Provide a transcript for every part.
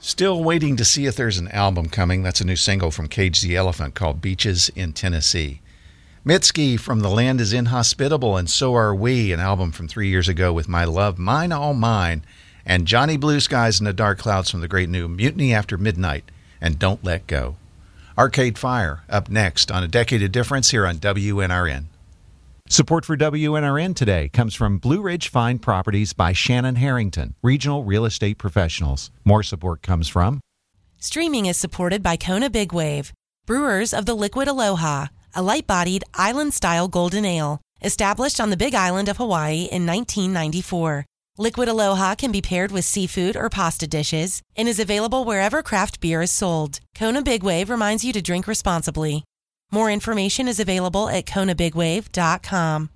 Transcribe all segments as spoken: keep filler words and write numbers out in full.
Still waiting to see if there's an album coming. That's a new single from Cage the Elephant called Beaches in Tennessee. Mitski from The Land is Inhospitable and So Are We, an album from three years ago with My Love, Mine All Mine, and Johnny Blue Skies and the Dark Clouds from the great new Mutiny After Midnight and Don't Let Go. Arcade Fire up next on A Decade of Difference here on W N R N. Support for W N R N today comes from Blue Ridge Fine Properties by Shannon Harrington, regional real estate professionals. More support comes from Streaming is supported by Kona Big Wave, brewers of the Liquid Aloha, a light-bodied island-style golden ale, established on the Big Island of Hawaii in nineteen ninety-four. Liquid Aloha can be paired with seafood or pasta dishes and is available wherever craft beer is sold. Kona Big Wave reminds you to drink responsibly. More information is available at kona big wave dot com.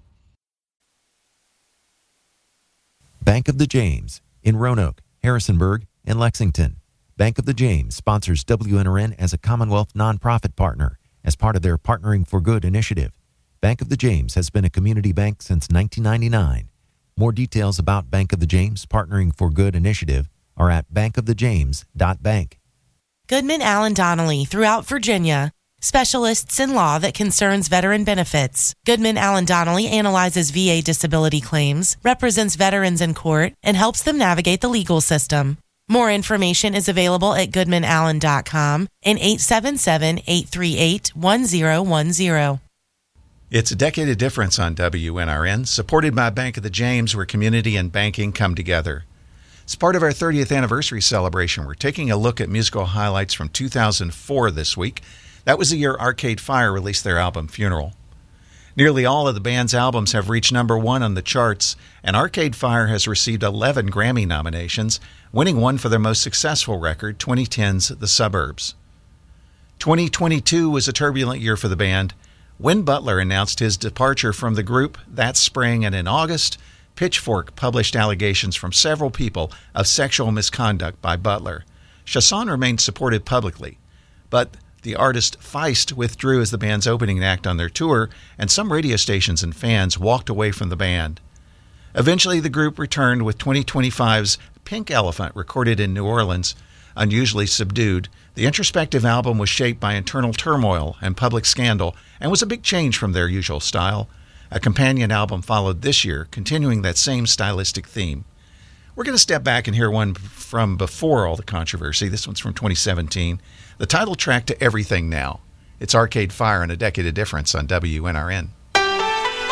Bank of the James in Roanoke, Harrisonburg, and Lexington. Bank of the James sponsors W N R N as a Commonwealth nonprofit partner as part of their Partnering for Good initiative. Bank of the James has been a community bank since nineteen ninety-nine. More details about Bank of the James Partnering for Good initiative are at bank of the james dot bank. Goodman Allen Donnelly throughout Virginia. Specialists in law that concerns veteran benefits. Goodman Allen Donnelly analyzes V A disability claims, represents veterans in court, and helps them navigate the legal system. More information is available at goodman allen dot com and eight seven seven, eight three eight, one zero one zero. It's A Decade of Difference on W N R N, supported by Bank of the James, where community and banking come together. As part of our thirtieth anniversary celebration, we're taking a look at musical highlights from two thousand four this week. That was the year Arcade Fire released their album Funeral. Nearly all of the band's albums have reached number one on the charts, and Arcade Fire has received eleven Grammy nominations, winning one for their most successful record, twenty ten's The Suburbs. twenty twenty-two was a turbulent year for the band. Win Butler announced his departure from the group that spring, and in August, Pitchfork published allegations from several people of sexual misconduct by Butler. Chasson remained supported publicly, but the artist Feist withdrew as the band's opening act on their tour, and some radio stations and fans walked away from the band. Eventually, the group returned with twenty twenty-five's Pink Elephant, recorded in New Orleans. Unusually subdued, the introspective album was shaped by internal turmoil and public scandal and was a big change from their usual style. A companion album followed this year, continuing that same stylistic theme. We're going to step back and hear one from before all the controversy. This one's from twenty seventeen. The title track to Everything Now. It's Arcade Fire and A Decade of Difference on W N R N.